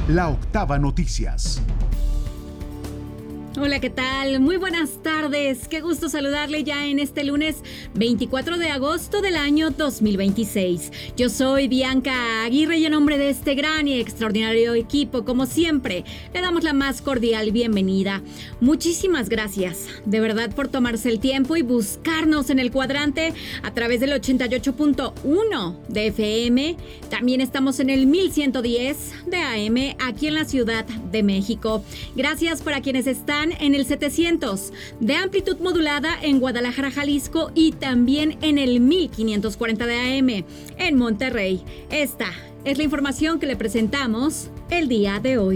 La Octava Noticias. Hola, ¿qué tal? Muy buenas tardes. Qué gusto saludarle ya en este lunes 24 de agosto del año 2026. Yo soy Bianca Aguirre y en nombre de este gran y extraordinario equipo, como siempre, le damos la más cordial bienvenida. Muchísimas gracias, de verdad, por tomarse el tiempo y buscarnos en el cuadrante a través del 88.1 de FM. También estamos en el 1110 de AM aquí en la Ciudad de México. Gracias para quienes están en el 700 de amplitud modulada en Guadalajara, Jalisco, y también en el 1540 de AM en Monterrey. Esta es la información que le presentamos el día de hoy.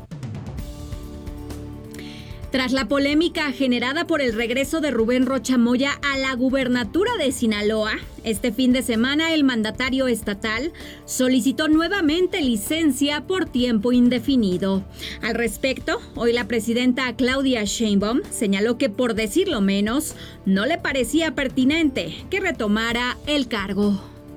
Tras la polémica generada por el regreso de Rubén Rocha Moya a la gubernatura de Sinaloa, este fin de semana el mandatario estatal solicitó nuevamente licencia por tiempo indefinido. Al respecto, hoy la presidenta Claudia Sheinbaum señaló que, por decirlo menos, no le parecía pertinente que retomara el cargo.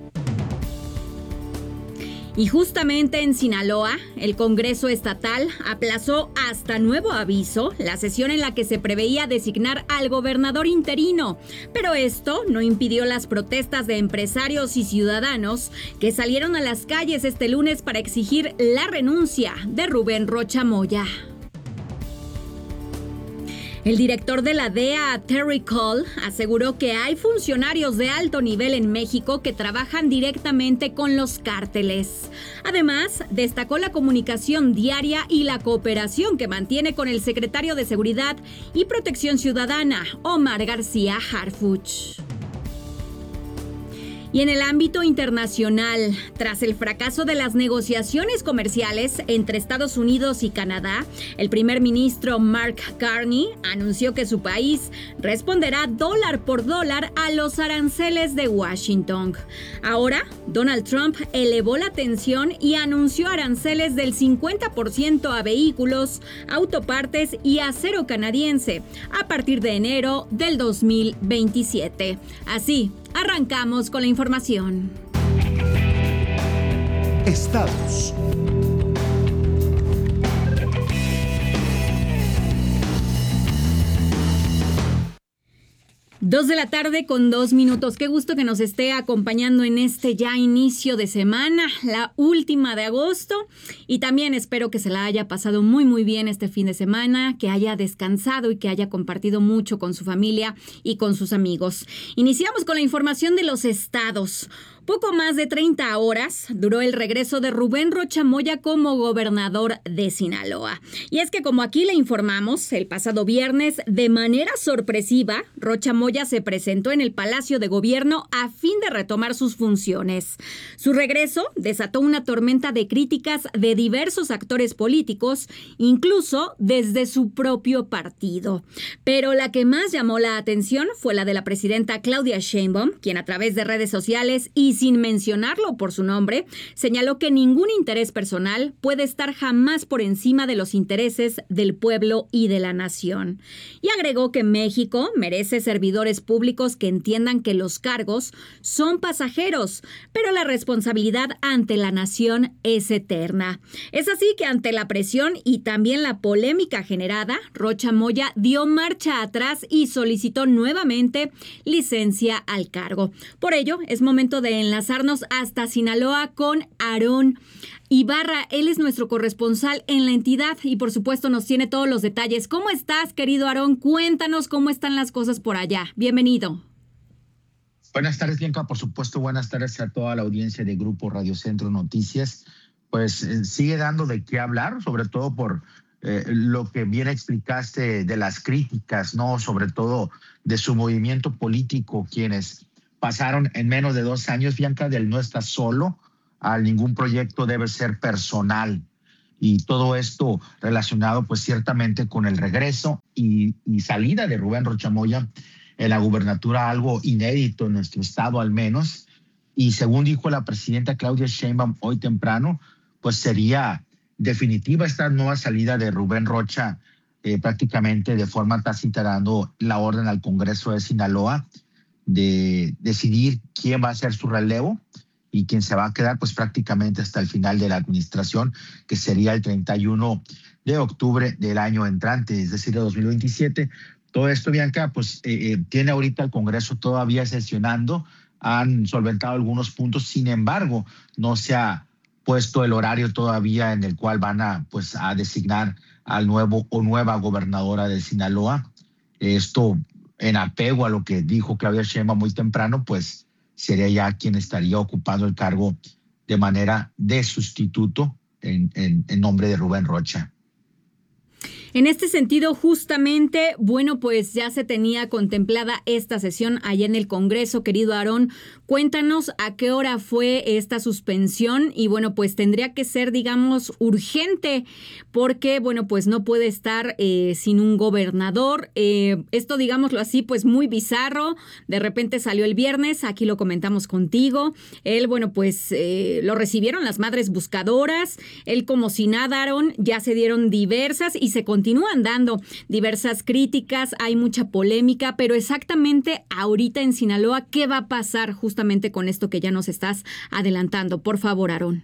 Y justamente en Sinaloa, el Congreso Estatal aplazó hasta nuevo aviso la sesión en la que se preveía designar al gobernador interino. Pero esto no impidió las protestas de empresarios y ciudadanos que salieron a las calles este lunes para exigir la renuncia de Rubén Rocha Moya. El director de la DEA, Terry Cole, aseguró que hay funcionarios de alto nivel en México que trabajan directamente con los cárteles. Además, destacó la comunicación diaria y la cooperación que mantiene con el secretario de Seguridad y Protección Ciudadana, Omar García Harfuch. Y en el ámbito internacional, tras el fracaso de las negociaciones comerciales entre Estados Unidos y Canadá, el primer ministro Mark Carney anunció que su país responderá dólar por dólar a los aranceles de Washington. Ahora, Donald Trump elevó la tensión y anunció aranceles del 50% a vehículos, autopartes y acero canadiense a partir de enero del 2027. Así, arrancamos con la información. Estados. 2 de la tarde con 2 minutos. Qué gusto que nos esté acompañando en este ya inicio de semana, la última de agosto. Y también espero que se la haya pasado muy, muy bien este fin de semana, que haya descansado y que haya compartido mucho con su familia y con sus amigos. Iniciamos con la información de los estados. Poco más de 30 horas duró el regreso de Rubén Rocha Moya como gobernador de Sinaloa. Y es que, como aquí le informamos, el pasado viernes, de manera sorpresiva, Rocha Moya se presentó en el Palacio de Gobierno a fin de retomar sus funciones. Su regreso desató una tormenta de críticas de diversos actores políticos, incluso desde su propio partido. Pero la que más llamó la atención fue la de la presidenta Claudia Sheinbaum, quien a través de redes sociales y sin mencionarlo por su nombre, señaló que ningún interés personal puede estar jamás por encima de los intereses del pueblo y de la nación. Y agregó que México merece servidores públicos que entiendan que los cargos son pasajeros, pero la responsabilidad ante la nación es eterna. Es así que ante la presión y también la polémica generada, Rocha Moya dio marcha atrás y solicitó nuevamente licencia al cargo. Por ello, es momento de enlazarnos hasta Sinaloa con Aarón Ibarra. Él es nuestro corresponsal en la entidad y por supuesto nos tiene todos los detalles. ¿Cómo estás, querido Aarón? Cuéntanos cómo están las cosas por allá. Bienvenido. Buenas tardes, Bianca. Por supuesto, buenas tardes a toda la audiencia de Grupo Radio Centro Noticias. Pues sigue dando de qué hablar, sobre todo por lo que bien explicaste de las críticas, ¿no? Sobre todo de su movimiento político, quienes pasaron en menos de 2 años, Bianca, del no estar solo a ningún proyecto debe ser personal. Y todo esto relacionado pues ciertamente con el regreso y salida de Rubén Rocha Moya en la gubernatura, algo inédito en nuestro estado al menos. Y según dijo la presidenta Claudia Sheinbaum hoy temprano, pues sería definitiva esta nueva salida de Rubén Rocha, prácticamente de forma tácita dando la orden al Congreso de Sinaloa de decidir quién va a ser su relevo y quien se va a quedar pues prácticamente hasta el final de la administración, que sería el 31 de octubre del año entrante, es decir, de 2027. Todo esto, Bianca, pues tiene ahorita el Congreso todavía sesionando, han solventado algunos puntos, sin embargo, no se ha puesto el horario todavía en el cual van a, pues, a designar al nuevo o nueva gobernadora de Sinaloa. Esto en apego a lo que dijo Claudia Sheinbaum muy temprano, pues sería ya quien estaría ocupando el cargo de manera de sustituto en nombre de Rubén Rocha. En este sentido, justamente, bueno, pues ya se tenía contemplada esta sesión allá en el Congreso, querido Aarón. Cuéntanos a qué hora fue esta suspensión y bueno, pues tendría que ser, digamos, urgente porque, bueno, pues no puede estar sin un gobernador. Esto, digámoslo así, pues muy bizarro. De repente salió el viernes, aquí lo comentamos contigo. Él, bueno, pues lo recibieron las madres buscadoras. Él como si nada, Aarón, ya se dieron diversas y se continúan dando diversas críticas, hay mucha polémica, pero exactamente ahorita en Sinaloa, ¿qué va a pasar justamente con esto que ya nos estás adelantando? Por favor, Aarón.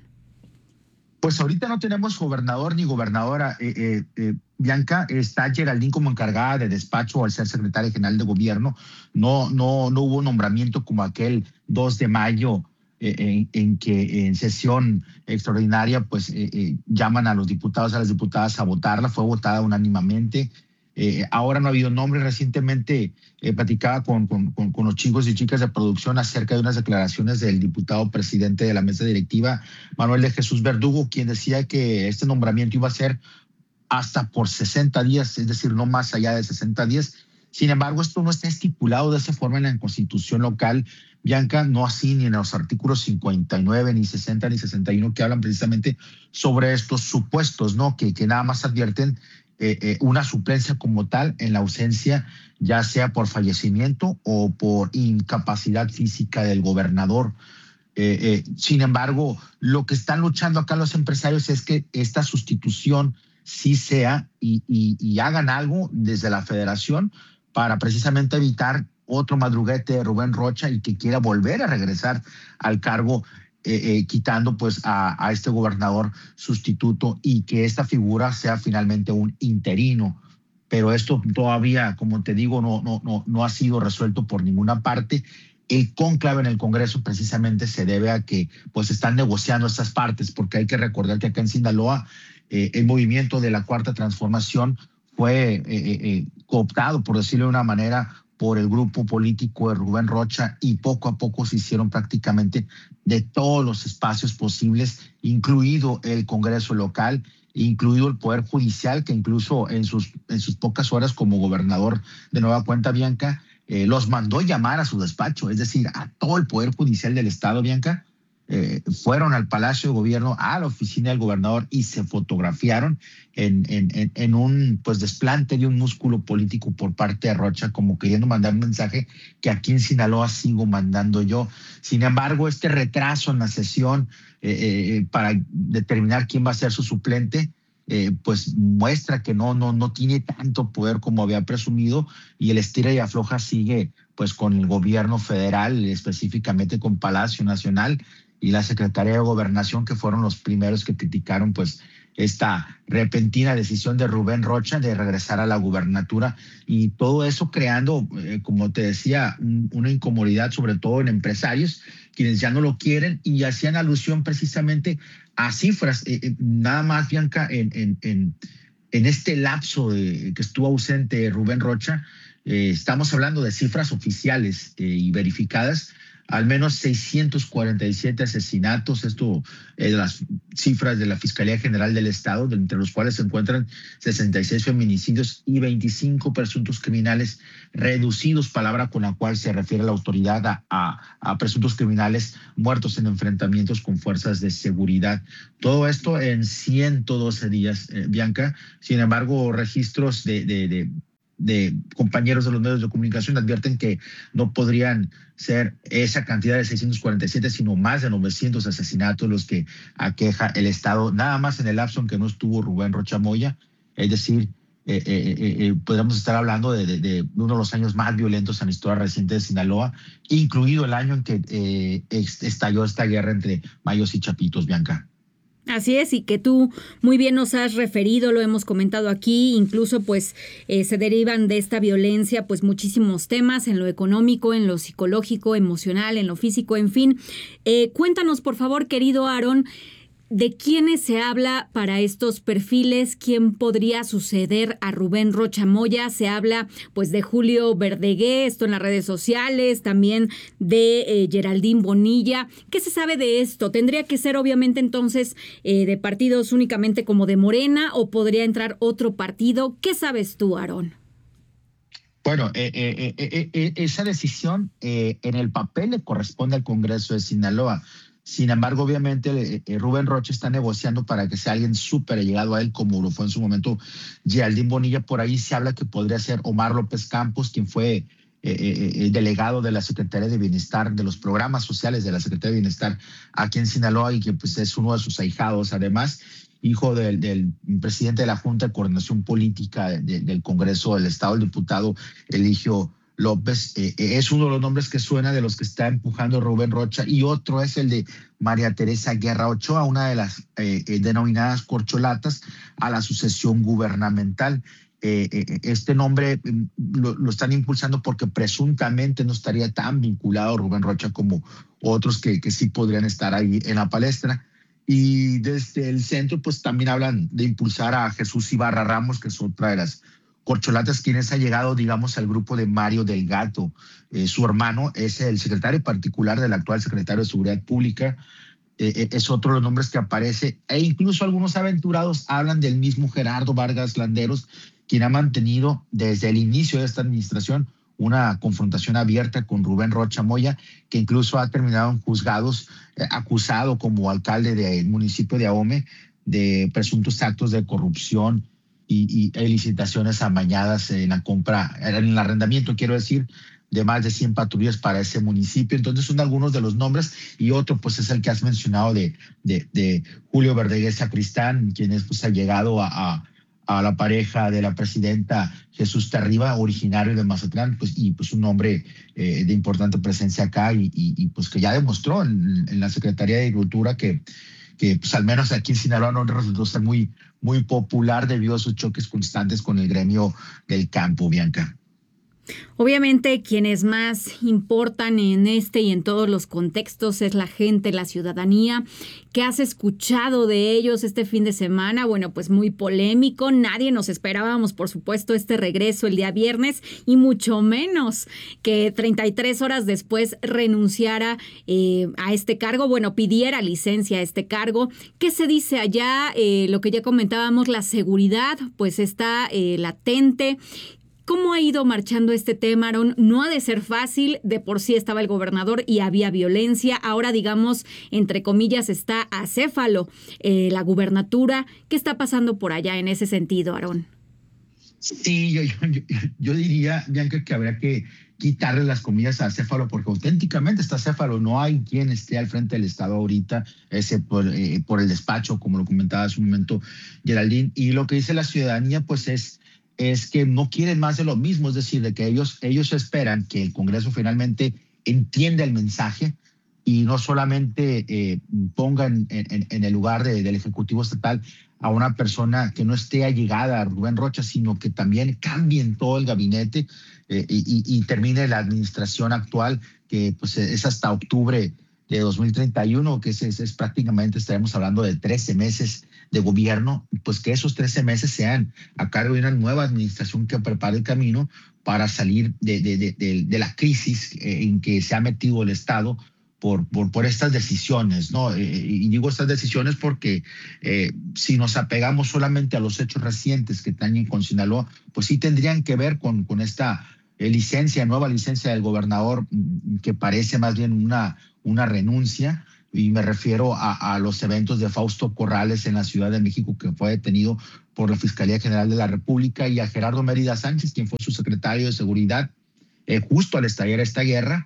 Pues ahorita no tenemos gobernador ni gobernadora. Bianca, está Geraldine como encargada de despacho al ser secretaria general de gobierno. No hubo nombramiento como aquel 2 de mayo en que en sesión extraordinaria pues llaman a los diputados, a las diputadas a votarla. Fue votada unánimemente. Ahora no ha habido nombre. Recientemente platicaba con los chicos y chicas de producción acerca de unas declaraciones del diputado presidente de la mesa directiva, Manuel de Jesús Verdugo, quien decía que este nombramiento iba a ser hasta por 60 días, es decir, no más allá de 60 días. Sin embargo, esto no está estipulado de esa forma en la Constitución local, Bianca, no así ni en los artículos 59, ni 60, ni 61, que hablan precisamente sobre estos supuestos, ¿no? Que nada más advierten una suplencia como tal en la ausencia, ya sea por fallecimiento o por incapacidad física del gobernador. Sin embargo, lo que están luchando acá los empresarios es que esta sustitución sí sea y hagan algo desde la federación para precisamente evitar otro madruguete de Rubén Rocha y que quiera volver a regresar al cargo, quitando pues a este gobernador sustituto y que esta figura sea finalmente un interino. Pero esto todavía, como te digo, no ha sido resuelto por ninguna parte. El cónclave en el Congreso precisamente se debe a que pues están negociando estas partes, porque hay que recordar que acá en Sinaloa el movimiento de la Cuarta Transformación fue cooptado, por decirlo de una manera, por el grupo político de Rubén Rocha y poco a poco se hicieron prácticamente de todos los espacios posibles, incluido el Congreso local, incluido el Poder Judicial, que incluso en sus pocas horas como gobernador de Nueva Cuenta, Bianca, los mandó llamar a su despacho, es decir, a todo el Poder Judicial del Estado, Bianca. Fueron al Palacio de Gobierno, a la oficina del gobernador y se fotografiaron en un pues desplante de un músculo político por parte de Rocha, como queriendo mandar un mensaje que aquí en Sinaloa sigo mandando yo. Sin embargo, este retraso en la sesión para determinar quién va a ser su suplente, pues muestra que no tiene tanto poder como había presumido y el estira y afloja sigue pues con el gobierno federal, específicamente con Palacio Nacional y la Secretaría de Gobernación, que fueron los primeros que criticaron pues esta repentina decisión de Rubén Rocha de regresar a la gubernatura, y todo eso creando, como te decía, una incomodidad sobre todo en empresarios, quienes ya no lo quieren y hacían alusión precisamente a cifras. Nada más, Bianca, en este lapso que estuvo ausente Rubén Rocha, estamos hablando de cifras oficiales y verificadas, al menos 647 asesinatos, esto las cifras de la Fiscalía General del Estado, entre los cuales se encuentran 66 feminicidios y 25 presuntos criminales reducidos, palabra con la cual se refiere la autoridad a presuntos criminales muertos en enfrentamientos con fuerzas de seguridad. Todo esto en 112 días, Bianca. Sin embargo, registros de compañeros de los medios de comunicación advierten que no podrían ser esa cantidad de 647, sino más de 900 asesinatos los que aqueja el Estado, nada más en el lapso en que no estuvo Rubén Rocha Moya, es decir, podríamos estar hablando de uno de los años más violentos en la historia reciente de Sinaloa, incluido el año en que estalló esta guerra entre mayos y chapitos, Bianca. Así es, y que tú muy bien nos has referido, lo hemos comentado aquí, incluso pues se derivan de esta violencia pues muchísimos temas en lo económico, en lo psicológico, emocional, en lo físico, en fin. Cuéntanos por favor, querido Aarón, ¿de quiénes se habla para estos perfiles? ¿Quién podría suceder a Rubén Rocha Moya? Se habla pues de Julio Verdegué, esto en las redes sociales, también de Geraldine Bonilla. ¿Qué se sabe de esto? ¿Tendría que ser obviamente entonces de partidos únicamente como de Morena o podría entrar otro partido? ¿Qué sabes tú, Aarón? Bueno, esa decisión en el papel le corresponde al Congreso de Sinaloa. Sin embargo, obviamente, Rubén Rocha está negociando para que sea alguien súper allegado a él, como lo fue en su momento Geraldine Bonilla. Por ahí se habla que podría ser Omar López Campos, quien fue delegado de la Secretaría de Bienestar, de los programas sociales de la Secretaría de Bienestar aquí en Sinaloa, y que pues, es uno de sus ahijados, además, hijo del presidente de la Junta de Coordinación Política del Congreso del Estado, el diputado Eligio López. Es uno de los nombres que suena de los que está empujando Rubén Rocha, y otro es el de María Teresa Guerra Ochoa, una de las denominadas corcholatas a la sucesión gubernamental. Este nombre lo están impulsando porque presuntamente no estaría tan vinculado a Rubén Rocha como otros que sí podrían estar ahí en la palestra. Y desde el centro pues también hablan de impulsar a Jesús Ibarra Ramos, que es otra de las corcholatas, quienes ha llegado, digamos, al grupo de Mario Delgado. Su hermano es el secretario particular del actual secretario de Seguridad Pública. Es otro de los nombres que aparece, e incluso algunos aventurados hablan del mismo Gerardo Vargas Landeros, quien ha mantenido desde el inicio de esta administración una confrontación abierta con Rubén Rocha Moya, que incluso ha terminado en juzgados, acusado como alcalde del municipio de Ahome de presuntos actos de corrupción y licitaciones amañadas en la compra, en el arrendamiento, quiero decir, de más de 100 patrullas para ese municipio. Entonces son algunos de los nombres, y otro pues es el que has mencionado de Julio Verdegué Sacristán, quien es pues allegado a la pareja de la presidenta Jesús Tarriba, originario de Mazatlán, pues, y pues un hombre de importante presencia acá, y pues que ya demostró en la Secretaría de Agricultura que pues al menos aquí en Sinaloa no resultó ser muy popular debido a sus choques constantes con el gremio del campo, Bianca. Obviamente quienes más importan en este y en todos los contextos es la gente, la ciudadanía. ¿Qué has escuchado de ellos este fin de semana? Bueno, pues muy polémico. Nadie nos esperábamos, por supuesto, este regreso el día viernes, y mucho menos que 33 horas después renunciara a este cargo. Bueno, pidiera licencia a este cargo. ¿Qué se dice allá? Lo que ya comentábamos, la seguridad pues está latente. ¿Cómo ha ido marchando este tema, Aarón? No ha de ser fácil, de por sí estaba el gobernador y había violencia, ahora digamos, entre comillas, está acéfalo la gubernatura. ¿Qué está pasando por allá en ese sentido, Aarón? Sí, yo diría, Bianca, que habría que quitarle las comillas a acéfalo, porque auténticamente está acéfalo. No hay quien esté al frente del Estado ahorita, ese por el despacho, como lo comentaba hace un momento Geraldine. Y lo que dice la ciudadanía, pues es que no quieren más de lo mismo, es decir, de que ellos esperan que el Congreso finalmente entienda el mensaje y no solamente ponga en el lugar del Ejecutivo Estatal a una persona que no esté allegada a Rubén Rocha, sino que también cambien todo el gabinete y termine la administración actual, que pues es hasta octubre de 2031, que es prácticamente, estaremos hablando de 13 meses de gobierno, pues que esos 13 meses sean a cargo de una nueva administración que prepare el camino para salir de la crisis en que se ha metido el Estado por estas decisiones, ¿no? Y digo estas decisiones porque si nos apegamos solamente a los hechos recientes que tañen con Sinaloa, pues sí tendrían que ver con esta nueva licencia del gobernador, que parece más bien una renuncia. Y me refiero a los eventos de Fausto Corrales en la Ciudad de México, que fue detenido por la Fiscalía General de la República, y a Gerardo Mérida Sánchez, quien fue su secretario de Seguridad justo al estallar esta guerra.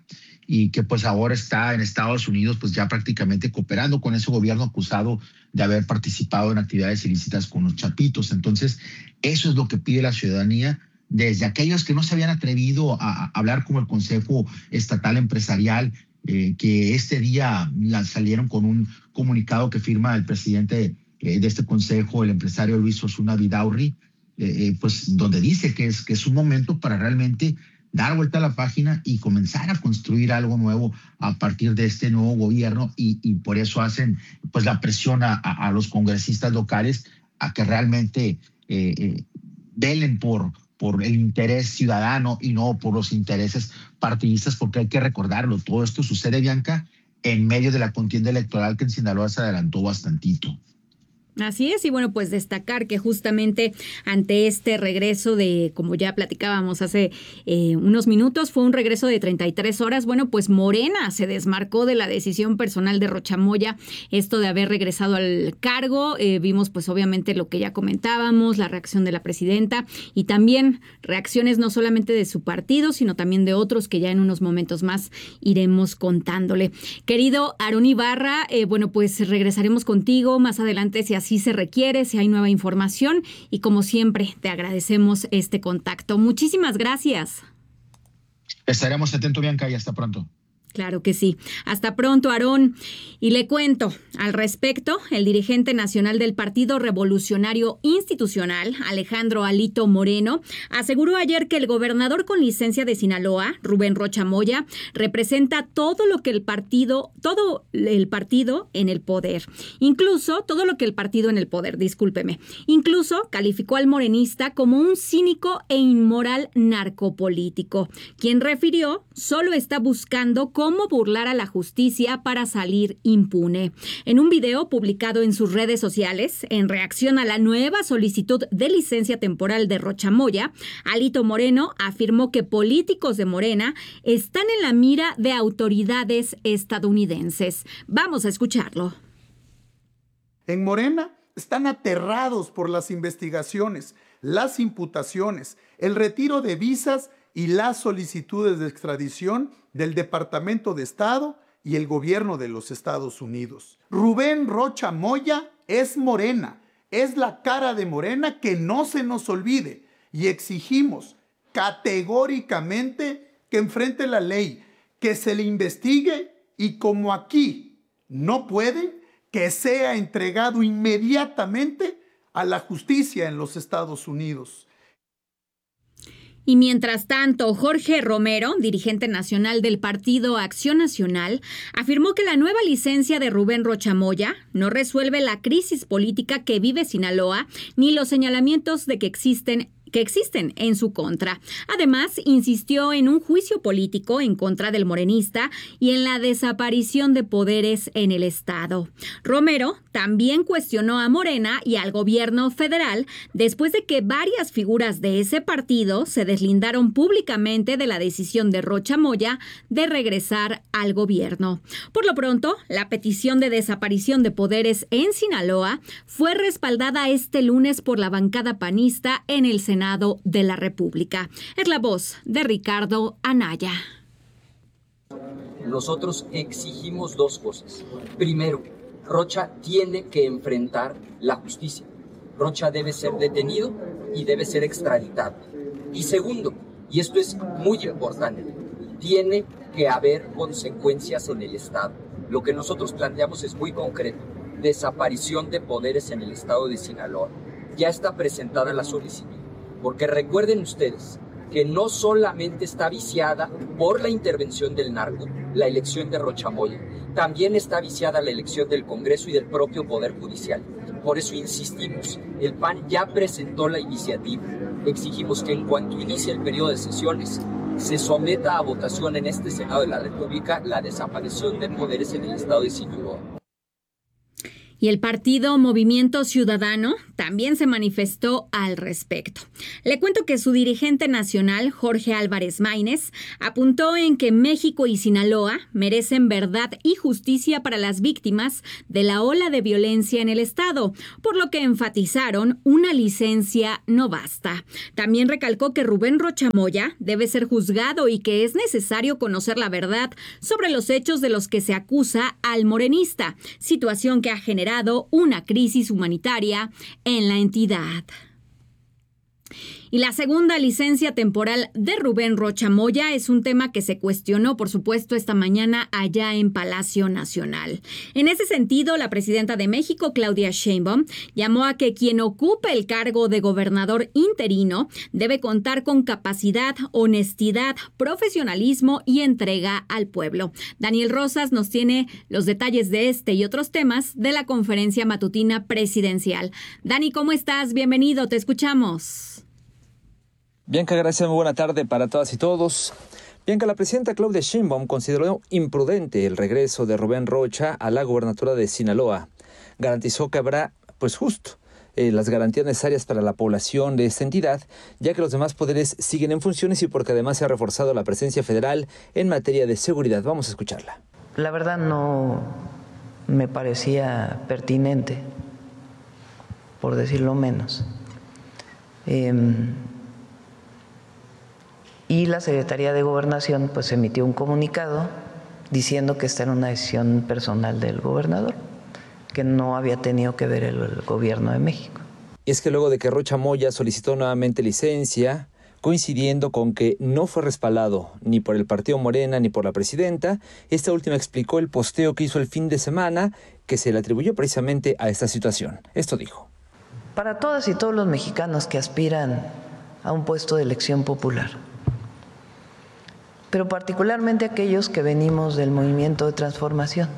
y que pues ahora está en Estados Unidos pues ya prácticamente cooperando con ese gobierno acusado de haber participado en actividades ilícitas con los chapitos. Entonces, eso es lo que pide la ciudadanía desde aquellos que no se habían atrevido a hablar como el Consejo Estatal Empresarial, que este día salieron con un comunicado que firma el presidente de este consejo, el empresario Luis Osuna Vidaurri, pues donde dice que es un momento para realmente dar vuelta a la página y comenzar a construir algo nuevo a partir de este nuevo gobierno y por eso hacen pues la presión a los congresistas locales a que realmente velen por el interés ciudadano y no por los intereses partidistas, porque hay que recordarlo, todo esto sucede, Bianca, en medio de la contienda electoral que en Sinaloa se adelantó bastantito. Así es, y bueno, pues destacar que justamente ante este regreso de, como ya platicábamos hace unos minutos, fue un regreso de 33 horas, bueno, pues Morena se desmarcó de la decisión personal de Rocha Moya, esto de haber regresado al cargo, vimos pues obviamente lo que ya comentábamos, la reacción de la presidenta y también reacciones no solamente de su partido, sino también de otros que ya en unos momentos más iremos contándole. Querido Aarón Ibarra, bueno, pues regresaremos contigo más adelante si así se requiere, si hay nueva información y como siempre te agradecemos este contacto. Muchísimas gracias. Estaremos atentos, Bianca, y hasta pronto. Claro que sí. Hasta pronto, Aarón. Y le cuento, al respecto, el dirigente nacional del Partido Revolucionario Institucional, Alejandro Alito Moreno, aseguró ayer que el gobernador con licencia de Sinaloa, Rubén Rocha Moya, representa todo el partido en el poder. Incluso calificó al morenista como un cínico e inmoral narcopolítico, quien refirió solo está buscando cómo burlar a la justicia para salir impune. En un video publicado en sus redes sociales, en reacción a la nueva solicitud de licencia temporal de Rocha Moya, Alito Moreno afirmó que políticos de Morena están en la mira de autoridades estadounidenses. Vamos a escucharlo. En Morena están aterrados por las investigaciones, las imputaciones, el retiro de visas y las solicitudes de extradición del Departamento de Estado y el gobierno de los Estados Unidos. Rubén Rocha Moya es Morena, es la cara de Morena, que no se nos olvide, y exigimos categóricamente que enfrente la ley, que se le investigue y como aquí no pueden, que sea entregado inmediatamente a la justicia en los Estados Unidos. Y mientras tanto, Jorge Romero, dirigente nacional del Partido Acción Nacional, afirmó que la nueva licencia de Rubén Rocha Moya no resuelve la crisis política que vive Sinaloa ni los señalamientos de que existen en su contra. Además, insistió en un juicio político en contra del morenista y en la desaparición de poderes en el Estado. Romero también cuestionó a Morena y al gobierno federal después de que varias figuras de ese partido se deslindaron públicamente de la decisión de Rocha Moya de regresar al gobierno. Por lo pronto, la petición de desaparición de poderes en Sinaloa fue respaldada este lunes por la bancada panista en el Senado de la República. Es la voz de Ricardo Anaya. Nosotros exigimos dos cosas. Primero, Rocha tiene que enfrentar la justicia. Rocha debe ser detenido y debe ser extraditado. Y segundo, y esto es muy importante, tiene que haber consecuencias en el Estado. Lo que nosotros planteamos es muy concreto: desaparición de poderes en el Estado de Sinaloa. Ya está presentada la solicitud. Porque recuerden ustedes que no solamente está viciada por la intervención del narco la elección de Rocha Moya, también está viciada la elección del Congreso y del propio Poder Judicial. Por eso insistimos, el PAN ya presentó la iniciativa. Exigimos que en cuanto inicie el periodo de sesiones, se someta a votación en este Senado de la República la desaparición de poderes en el Estado de Sinaloa. Y el partido Movimiento Ciudadano también se manifestó al respecto. Le cuento que su dirigente nacional, Jorge Álvarez Maínez, apuntó en que México y Sinaloa merecen verdad y justicia para las víctimas de la ola de violencia en el estado, por lo que enfatizaron una licencia no basta. También recalcó que Rubén Rocha Moya debe ser juzgado y que es necesario conocer la verdad sobre los hechos de los que se acusa al morenista, situación que ha generado una crisis humanitaria en la entidad. Y la segunda licencia temporal de Rubén Rocha Moya es un tema que se cuestionó, por supuesto, esta mañana allá en Palacio Nacional. En ese sentido, la presidenta de México, Claudia Sheinbaum, llamó a que quien ocupe el cargo de gobernador interino debe contar con capacidad, honestidad, profesionalismo y entrega al pueblo. Daniel Rosas nos tiene los detalles de este y otros temas de la conferencia matutina presidencial. Dani, ¿cómo estás? Bienvenido, te escuchamos. Bianca, gracias, muy buena tarde para todas y todos. Bianca, la presidenta Claudia Sheinbaum consideró imprudente el regreso de Rubén Rocha a la gobernatura de Sinaloa. Garantizó que habrá, justo, las garantías necesarias para la población de esta entidad, ya que los demás poderes siguen en funciones y porque además se ha reforzado la presencia federal en materia de seguridad. Vamos a escucharla. La verdad no me parecía pertinente, por decirlo menos. Y la Secretaría de Gobernación pues emitió un comunicado diciendo que esta era una decisión personal del gobernador, que no había tenido que ver el gobierno de México. Y es que luego de que Rocha Moya solicitó nuevamente licencia, coincidiendo con que no fue respaldado ni por el partido Morena ni por la presidenta, esta última explicó el posteo que hizo el fin de semana que se le atribuyó precisamente a esta situación. Esto dijo. Para todas y todos los mexicanos que aspiran a un puesto de elección popular, pero particularmente aquellos que venimos del movimiento de transformación,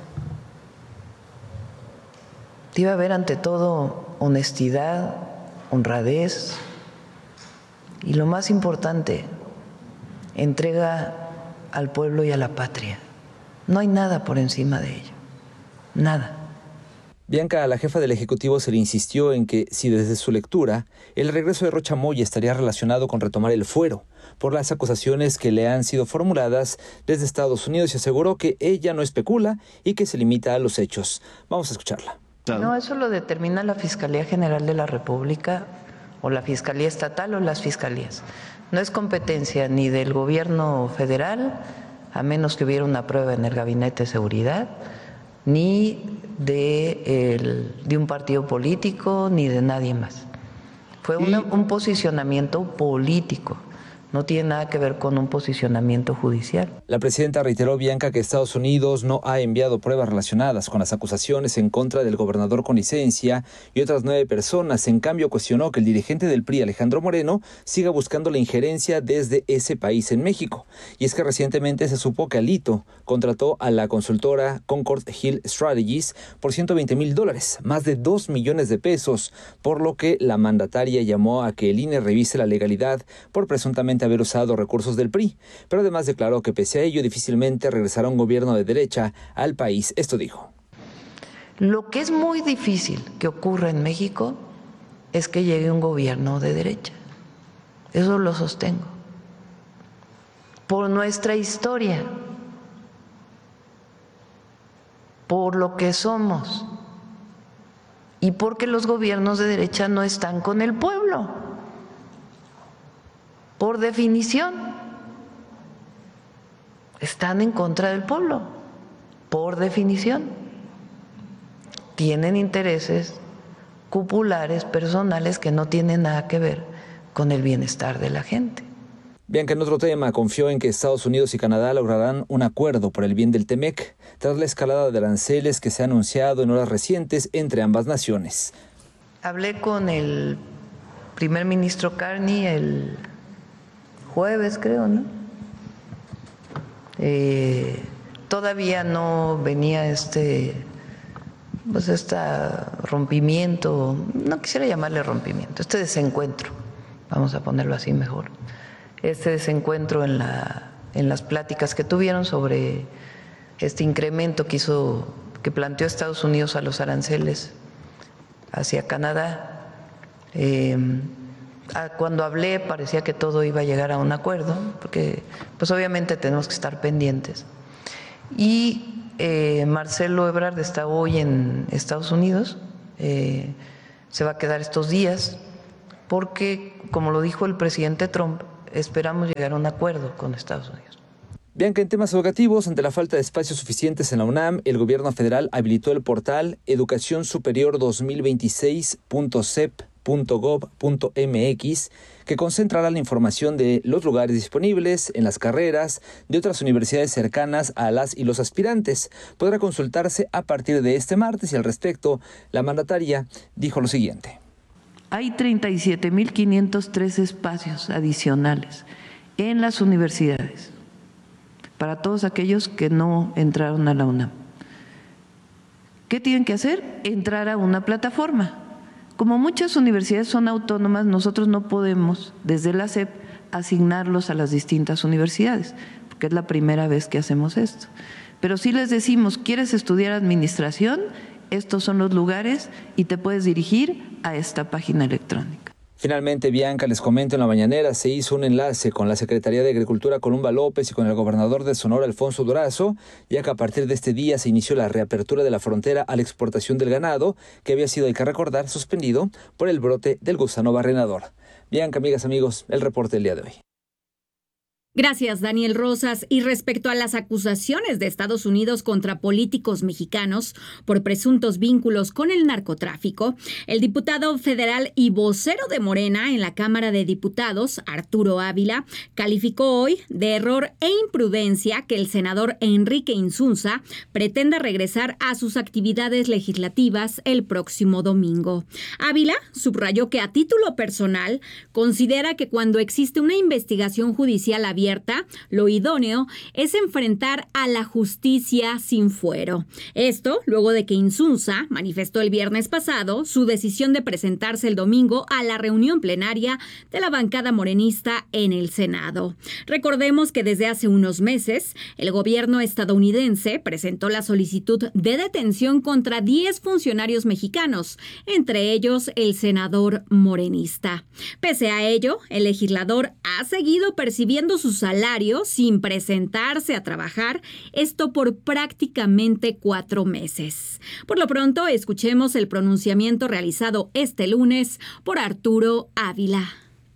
debe haber ante todo honestidad, honradez y lo más importante, entrega al pueblo y a la patria. No hay nada por encima de ello, nada. Bianca, a la jefa del Ejecutivo se le insistió en que si desde su lectura el regreso de Rocha Moya estaría relacionado con retomar el fuero por las acusaciones que le han sido formuladas desde Estados Unidos, y aseguró que ella no especula y que se limita a los hechos. Vamos a escucharla. No, eso lo determina la Fiscalía General de la República o la Fiscalía Estatal o las fiscalías. No es competencia ni del gobierno federal, a menos que hubiera una prueba en el Gabinete de Seguridad, ni de un partido político, ni de nadie más. Fue un posicionamiento político. No tiene nada que ver con un posicionamiento judicial. La presidenta reiteró, Bianca, que Estados Unidos no ha enviado pruebas relacionadas con las acusaciones en contra del gobernador con licencia y otras 9 personas. En cambio, cuestionó que el dirigente del PRI, Alejandro Moreno, siga buscando la injerencia desde ese país en México. Y es que recientemente se supo que Alito contrató a la consultora Concord Hill Strategies por $120,000, más de 2 millones de pesos, por lo que la mandataria llamó a que el INE revise la legalidad por presuntamente haber usado recursos del PRI, pero además declaró que pese a ello difícilmente regresará un gobierno de derecha al país. Esto dijo. Lo que es muy difícil que ocurra en México es que llegue un gobierno de derecha. Eso lo sostengo. Por nuestra historia, por lo que somos y porque los gobiernos de derecha no están con el pueblo. Por definición, están en contra del pueblo, por definición. Tienen intereses cupulares, personales, que no tienen nada que ver con el bienestar de la gente. Bianca, en otro tema, confió en que Estados Unidos y Canadá lograrán un acuerdo por el bien del TEMEC, tras la escalada de aranceles que se ha anunciado en horas recientes entre ambas naciones. Hablé con el primer ministro Carney el jueves, creo, ¿no? Todavía no venía este rompimiento, no quisiera llamarle rompimiento, este desencuentro, vamos a ponerlo así mejor, este desencuentro en las pláticas que tuvieron sobre este incremento que hizo que planteó Estados Unidos a los aranceles hacia Canadá. Cuando hablé parecía que todo iba a llegar a un acuerdo, porque pues obviamente tenemos que estar pendientes. Y Marcelo Ebrard está hoy en Estados Unidos, se va a quedar estos días, porque como lo dijo el presidente Trump, esperamos llegar a un acuerdo con Estados Unidos. Bianca, en temas educativos, ante la falta de espacios suficientes en la UNAM, el gobierno federal habilitó el portal educacionsuperior2026.cep.gov.mx, que concentrará la información de los lugares disponibles en las carreras de otras universidades cercanas a las y los aspirantes. Podrá consultarse a partir de este martes y al respecto, la mandataria dijo lo siguiente. Hay 37.503 espacios adicionales en las universidades para todos aquellos que no entraron a la UNAM. ¿Qué tienen que hacer? Entrar a una plataforma. Como muchas universidades son autónomas, nosotros no podemos, desde la SEP, asignarlos a las distintas universidades, porque es la primera vez que hacemos esto. Pero sí les decimos, ¿quieres estudiar administración? Estos son los lugares y te puedes dirigir a esta página electrónica. Finalmente, Bianca, les comento, en la mañanera se hizo un enlace con la Secretaría de Agricultura Columba López y con el gobernador de Sonora, Alfonso Durazo, ya que a partir de este día se inició la reapertura de la frontera a la exportación del ganado, que había sido, hay que recordar, suspendido por el brote del gusano barrenador. Bianca, amigas, amigos, el reporte del día de hoy. Gracias, Daniel Rosas. Y respecto a las acusaciones de Estados Unidos contra políticos mexicanos por presuntos vínculos con el narcotráfico, el diputado federal y vocero de Morena en la Cámara de Diputados, Arturo Ávila, calificó hoy de error e imprudencia que el senador Enrique Insunza pretenda regresar a sus actividades legislativas el próximo domingo. Ávila subrayó que a título personal considera que cuando existe una investigación judicial abierta, lo idóneo es enfrentar a la justicia sin fuero. Esto luego de que Insunza manifestó el viernes pasado su decisión de presentarse el domingo a la reunión plenaria de la bancada morenista en el Senado. Recordemos que desde hace unos meses el gobierno estadounidense presentó la solicitud de detención contra 10 funcionarios mexicanos, entre ellos el senador morenista. Pese a ello, el legislador ha seguido percibiendo su salario sin presentarse a trabajar, esto por prácticamente 4 meses. Por lo pronto, escuchemos el pronunciamiento realizado este lunes por Arturo Ávila.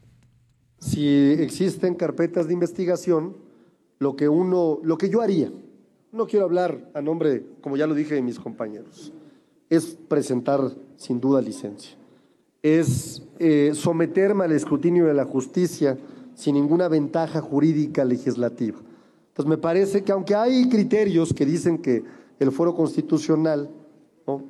Si existen carpetas de investigación, lo que yo haría, no quiero hablar a nombre, como ya lo dije, de mis compañeros, es presentar sin duda licencia, es someterme al escrutinio de la justicia sin ninguna ventaja jurídica legislativa. Entonces me parece que aunque hay criterios que dicen que el fuero constitucional, ¿no?,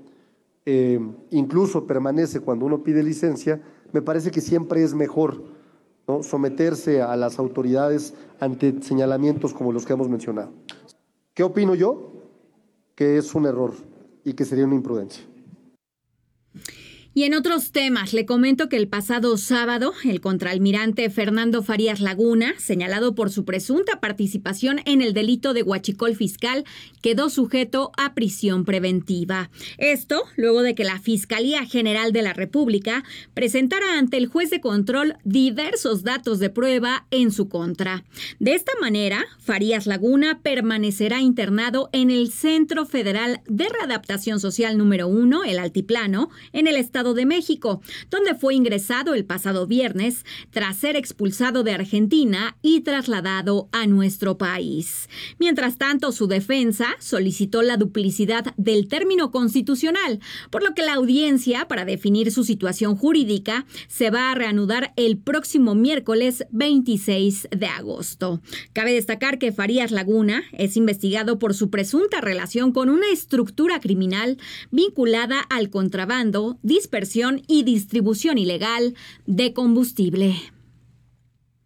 incluso permanece cuando uno pide licencia, me parece que siempre es mejor, ¿no?, someterse a las autoridades ante señalamientos como los que hemos mencionado. ¿Qué opino yo? Que es un error y que sería una imprudencia. Y en otros temas, le comento que el pasado sábado, el contraalmirante Fernando Farías Laguna, señalado por su presunta participación en el delito de huachicol fiscal, quedó sujeto a prisión preventiva. Esto luego de que la Fiscalía General de la República presentara ante el juez de control diversos datos de prueba en su contra. De esta manera, Farías Laguna permanecerá internado en el Centro Federal de Readaptación Social número 1, el Altiplano, en el Estado de México, donde fue ingresado el pasado viernes tras ser expulsado de Argentina y trasladado a nuestro país. Mientras tanto, su defensa solicitó la duplicidad del término constitucional, por lo que la audiencia para definir su situación jurídica se va a reanudar el próximo miércoles 26 de agosto. Cabe destacar que Farías Laguna es investigado por su presunta relación con una estructura criminal vinculada al contrabando, dispersión y distribución ilegal de combustible.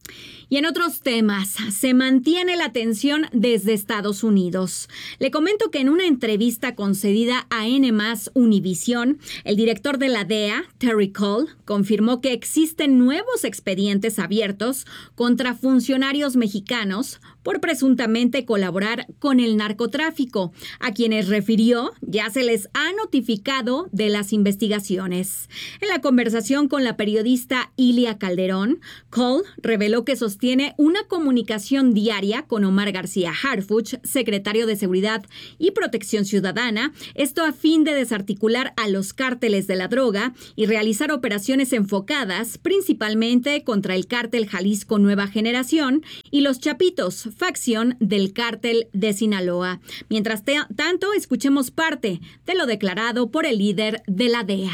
Y en otros temas, se mantiene la tensión desde Estados Unidos. Le comento que en una entrevista concedida a N+ Univisión, el director de la DEA, Terry Cole, confirmó que existen nuevos expedientes abiertos contra funcionarios mexicanos por presuntamente colaborar con el narcotráfico, a quienes refirió ya se les ha notificado de las investigaciones. En la conversación con la periodista Ilia Calderón, Cole reveló que sostiene una comunicación diaria con Omar García Harfuch, secretario de Seguridad y Protección Ciudadana, esto a fin de desarticular a los cárteles de la droga y realizar operaciones enfocadas principalmente contra el cártel Jalisco Nueva Generación y los Chapitos, facción del cártel de Sinaloa. Mientras tanto, escuchemos parte de lo declarado por el líder de la DEA.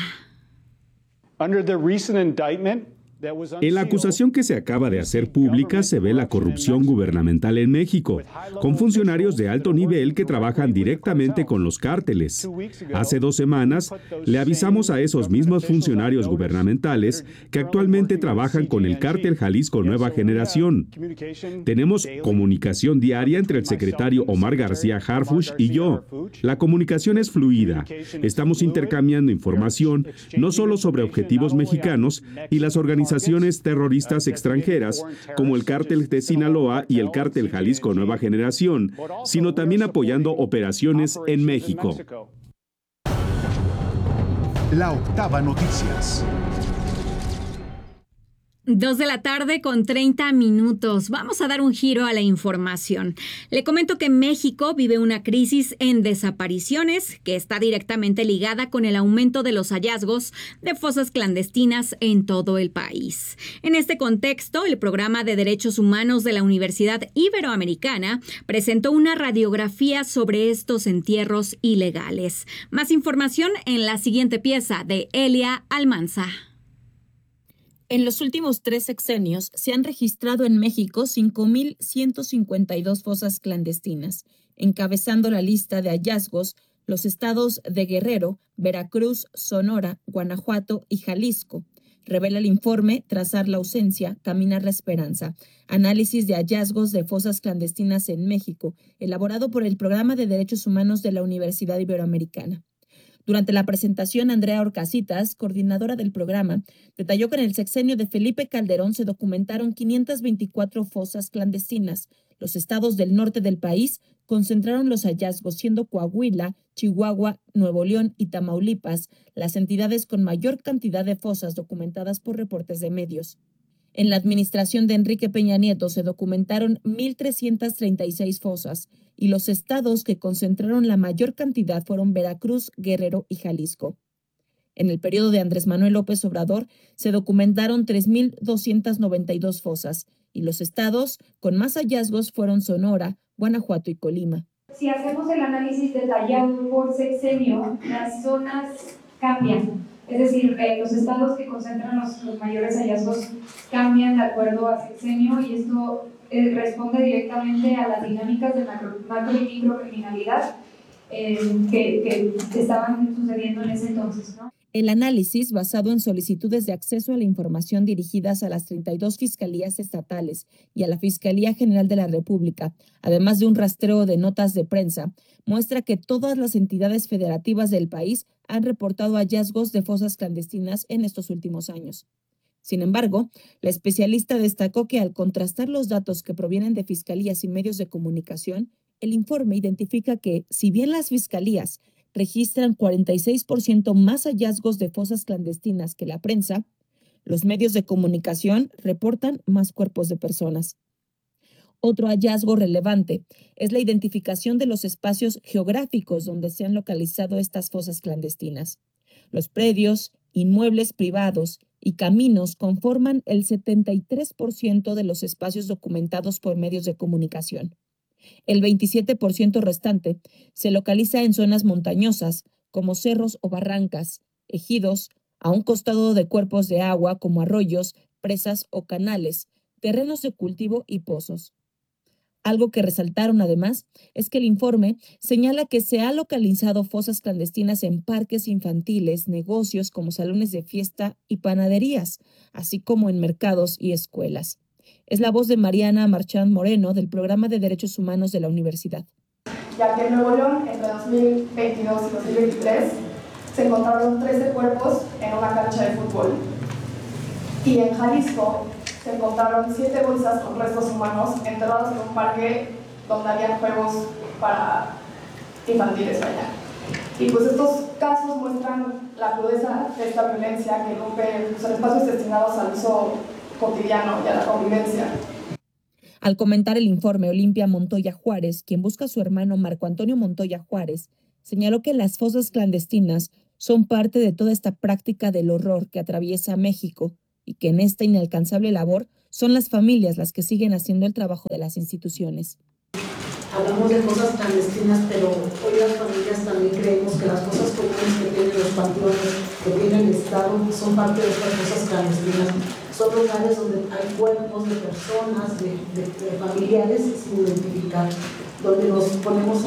En la acusación que se acaba de hacer pública se ve la corrupción gubernamental en México, con funcionarios de alto nivel que trabajan directamente con los cárteles. Hace 2 semanas le avisamos a esos mismos funcionarios gubernamentales que actualmente trabajan con el cártel Jalisco Nueva Generación. Tenemos comunicación diaria entre el secretario Omar García Harfuch y yo. La comunicación es fluida. Estamos intercambiando información no solo sobre objetivos mexicanos y las organizaciones terroristas extranjeras, como el cártel de Sinaloa y el cártel Jalisco Nueva Generación, sino también apoyando operaciones en México. La Octava Noticias. 2:30 p.m. Vamos a dar un giro a la información. Le comento que México vive una crisis en desapariciones que está directamente ligada con el aumento de los hallazgos de fosas clandestinas en todo el país. En este contexto, el Programa de Derechos Humanos de la Universidad Iberoamericana presentó una radiografía sobre estos entierros ilegales. Más información en la siguiente pieza de Elia Almanza. En los últimos 3 sexenios se han registrado en México 5,152 fosas clandestinas, encabezando la lista de hallazgos los estados de Guerrero, Veracruz, Sonora, Guanajuato y Jalisco. Revela el informe Trazar la ausencia, caminar la esperanza, análisis de hallazgos de fosas clandestinas en México, elaborado por el Programa de Derechos Humanos de la Universidad Iberoamericana. Durante la presentación, Andrea Orcasitas, coordinadora del programa, detalló que en el sexenio de Felipe Calderón se documentaron 524 fosas clandestinas. Los estados del norte del país concentraron los hallazgos, siendo Coahuila, Chihuahua, Nuevo León y Tamaulipas las entidades con mayor cantidad de fosas documentadas por reportes de medios. En la administración de Enrique Peña Nieto se documentaron 1,336 fosas y los estados que concentraron la mayor cantidad fueron Veracruz, Guerrero y Jalisco. En el periodo de Andrés Manuel López Obrador se documentaron 3,292 fosas y los estados con más hallazgos fueron Sonora, Guanajuato y Colima. Si hacemos el análisis detallado por sexenio, las zonas cambian. Es decir, los estados que concentran los mayores hallazgos cambian de acuerdo a sexenio y esto responde directamente a las dinámicas de macro y microcriminalidad que estaban sucediendo en ese entonces, ¿no? El análisis, basado en solicitudes de acceso a la información dirigidas a las 32 fiscalías estatales y a la Fiscalía General de la República, además de un rastreo de notas de prensa, muestra que todas las entidades federativas del país han reportado hallazgos de fosas clandestinas en estos últimos años. Sin embargo, la especialista destacó que al contrastar los datos que provienen de fiscalías y medios de comunicación, el informe identifica que, si bien las fiscalías registran 46% más hallazgos de fosas clandestinas que la prensa, los medios de comunicación reportan más cuerpos de personas. Otro hallazgo relevante es la identificación de los espacios geográficos donde se han localizado estas fosas clandestinas. Los predios, inmuebles privados y caminos conforman el 73% de los espacios documentados por medios de comunicación. El 27% restante se localiza en zonas montañosas, como cerros o barrancas, ejidos, a un costado de cuerpos de agua como arroyos, presas o canales, terrenos de cultivo y pozos. Algo que resaltaron además es que el informe señala que se ha localizado fosas clandestinas en parques infantiles, negocios como salones de fiesta y panaderías, así como en mercados y escuelas. Es la voz de Mariana Marchand Moreno del Programa de Derechos Humanos de la Universidad. Ya que en Nuevo León, entre 2022 y 2023, se encontraron 13 cuerpos en una cancha de fútbol. Y en Jalisco se encontraron 7 bolsas con restos humanos enterrados en un parque donde había juegos para infantiles allá. Y pues estos casos muestran la crudeza de esta violencia que rompe los espacios destinados al uso cotidiano y a la convivencia. Al comentar el informe, Olimpia Montoya Juárez, quien busca a su hermano Marco Antonio Montoya Juárez, señaló que las fosas clandestinas son parte de toda esta práctica del horror que atraviesa México y que en esta inalcanzable labor son las familias las que siguen haciendo el trabajo de las instituciones. Hablamos de cosas clandestinas, pero hoy las familias también creemos que las cosas comunes que tienen los panteones, que tiene el Estado, son parte de estas cosas clandestinas. Son lugares donde hay cuerpos de personas, de familiares sin identificar, donde nos ponemos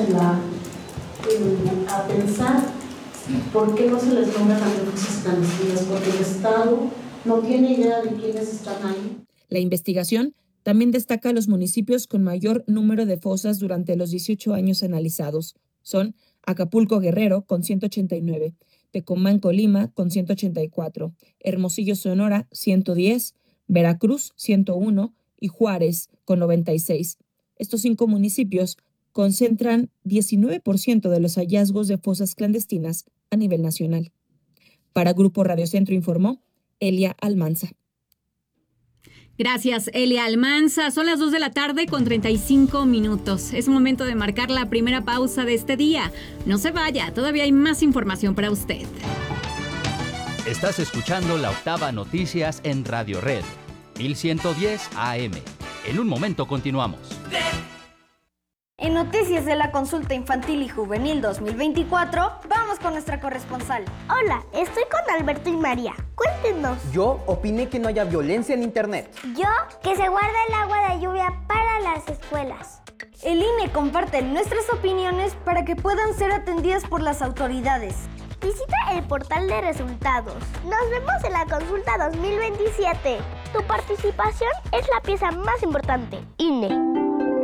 a pensar por qué no se les nombra las cosas clandestinas, porque el Estado no tiene idea de quiénes están ahí. La investigación también destaca los municipios con mayor número de fosas durante los 18 años analizados. Son Acapulco Guerrero con 189, Tecomán Colima con 184, Hermosillo Sonora 110, Veracruz 101 y Juárez con 96. Estos 5 municipios concentran 19% de los hallazgos de fosas clandestinas a nivel nacional. Para Grupo Radio Centro informó Elia Almanza. Gracias, Elia Almanza. Son las 2 de la tarde con 35 minutos. Es momento de marcar la primera pausa de este día. No se vaya, todavía hay más información para usted. Estás escuchando La Octava Noticias en Radio Red, 1110 AM. En un momento continuamos. En Noticias de la Consulta Infantil y Juvenil 2024, vamos con nuestra corresponsal. Hola, estoy con Alberto y María. Cuéntenos. Yo opiné que no haya violencia en Internet. Yo, que se guarde el agua de lluvia para las escuelas. El INE comparte nuestras opiniones para que puedan ser atendidas por las autoridades. Visita el portal de resultados. Nos vemos en la consulta 2027. Tu participación es la pieza más importante. INE.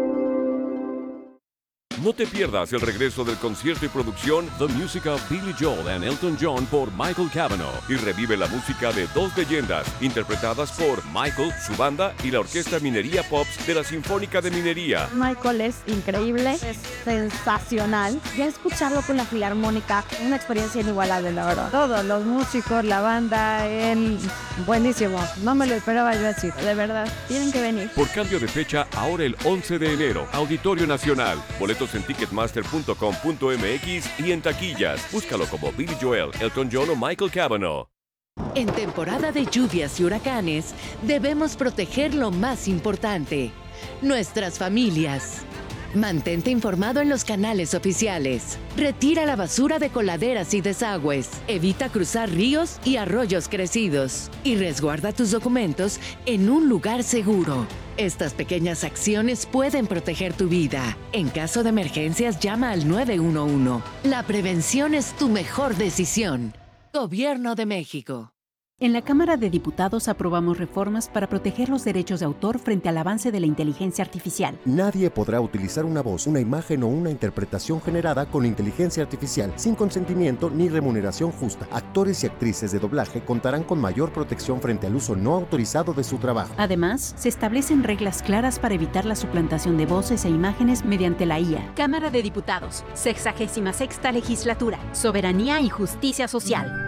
No te pierdas el regreso del concierto y producción The Music of Billy Joel and Elton John por Michael Cavanaugh y revive la música de 2 leyendas interpretadas por Michael, su banda y la Orquesta Minería Pops de la Sinfónica de Minería. Michael es increíble, es sensacional. Ya escucharlo con la Filarmónica, una experiencia inigualable, la verdad. Todos los músicos, la banda, él, buenísimo. No me lo esperaba yo decir, de verdad. Tienen que venir. Por cambio de fecha, ahora el 11 de enero, Auditorio Nacional. Boletos en ticketmaster.com.mx y en taquillas. Búscalo como Billy Joel, Elton John o Michael Cavanaugh. En temporada de lluvias y huracanes, debemos proteger lo más importante, nuestras familias. Mantente informado en los canales oficiales. Retira la basura de coladeras y desagües. Evita cruzar ríos y arroyos crecidos. Y resguarda tus documentos en un lugar seguro. Estas pequeñas acciones pueden proteger tu vida. En caso de emergencias, llama al 911. La prevención es tu mejor decisión. Gobierno de México. En la Cámara de Diputados aprobamos reformas para proteger los derechos de autor frente al avance de la inteligencia artificial. Nadie podrá utilizar una voz, una imagen o una interpretación generada con inteligencia artificial sin consentimiento ni remuneración justa. Actores y actrices de doblaje contarán con mayor protección frente al uso no autorizado de su trabajo. Además, se establecen reglas claras para evitar la suplantación de voces e imágenes mediante la IA. Cámara de Diputados, 66ª Legislatura, Soberanía y Justicia Social.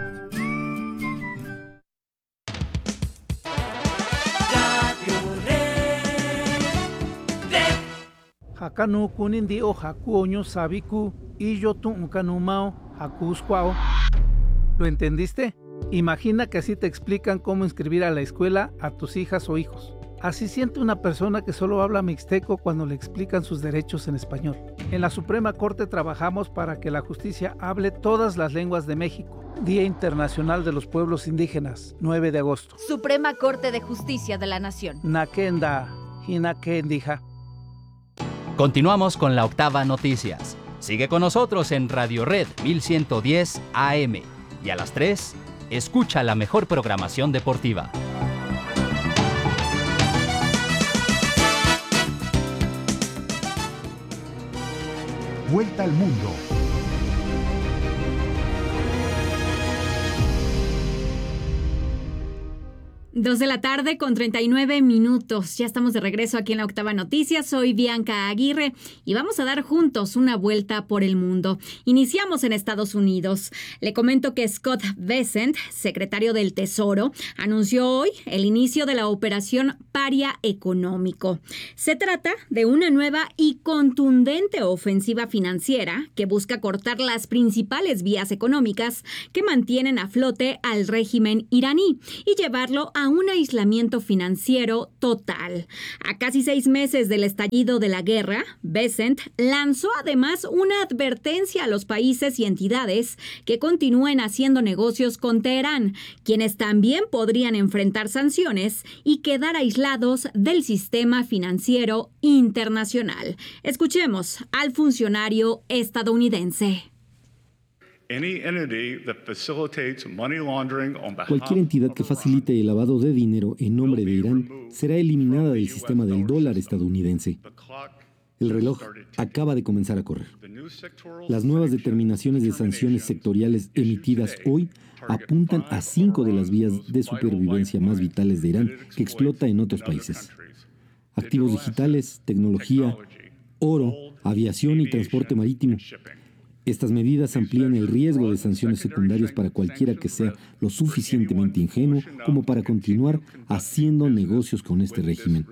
Hakanu kunindi o hakuoño sabiku y yo tu kanumao hakuskwao. ¿Lo entendiste? Imagina que así te explican cómo inscribir a la escuela a tus hijas o hijos. Así siente una persona que solo habla mixteco cuando le explican sus derechos en español. En la Suprema Corte trabajamos para que la justicia hable todas las lenguas de México. Día Internacional de los Pueblos Indígenas, 9 de agosto. Suprema Corte de Justicia de la Nación. Nakenda, hinakendija. Continuamos con La Octava Noticias. Sigue con nosotros en Radio Red 1110 AM. Y a las 3, escucha la mejor programación deportiva. Vuelta al mundo. Dos de la tarde con 39 minutos. Ya estamos de regreso aquí en la Octava Noticias. Soy Bianca Aguirre y vamos a dar juntos una vuelta por el mundo. Iniciamos en Estados Unidos. Le comento que Scott Bessent, secretario del Tesoro, anunció hoy el inicio de la operación Paria Económico. Se trata de una nueva y contundente ofensiva financiera que busca cortar las principales vías económicas que mantienen a flote al régimen iraní y llevarlo a un aislamiento financiero total. A casi 6 meses del estallido de la guerra, Bessent lanzó además una advertencia a los países y entidades que continúen haciendo negocios con Teherán, quienes también podrían enfrentar sanciones y quedar aislados del sistema financiero internacional. Escuchemos al funcionario estadounidense. Cualquier entidad que facilite el lavado de dinero en nombre de Irán será eliminada del sistema del dólar estadounidense. El reloj acaba de comenzar a correr. Las nuevas determinaciones de sanciones sectoriales emitidas hoy apuntan a 5 de las vías de supervivencia más vitales de Irán que explota en otros países: activos digitales, tecnología, oro, aviación y transporte marítimo. Estas medidas amplían el riesgo de sanciones secundarias para cualquiera que sea lo suficientemente ingenuo como para continuar haciendo negocios con este régimen.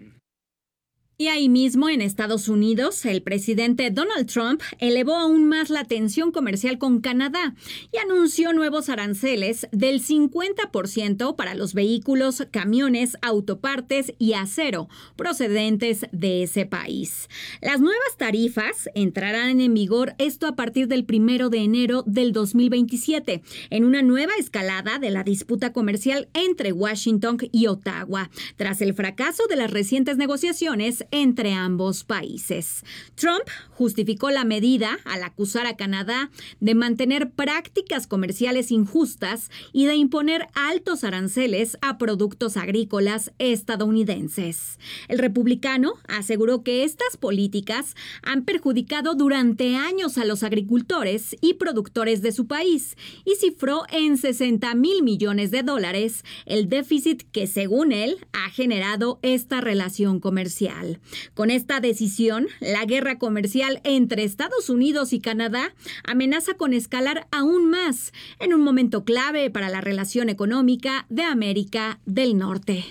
Y ahí mismo, en Estados Unidos, el presidente Donald Trump elevó aún más la tensión comercial con Canadá y anunció nuevos aranceles del 50% para los vehículos, camiones, autopartes y acero procedentes de ese país. Las nuevas tarifas entrarán en vigor esto a partir del 1 de enero del 2027, en una nueva escalada de la disputa comercial entre Washington y Ottawa, tras el fracaso de las recientes negociaciones entre ambos países. Trump justificó la medida al acusar a Canadá de mantener prácticas comerciales injustas y de imponer altos aranceles a productos agrícolas estadounidenses. El republicano aseguró que estas políticas han perjudicado durante años a los agricultores y productores de su país y cifró en $60,000 millones el déficit que, según él, ha generado esta relación comercial. Con esta decisión, la guerra comercial entre Estados Unidos y Canadá amenaza con escalar aún más en un momento clave para la relación económica de América del Norte.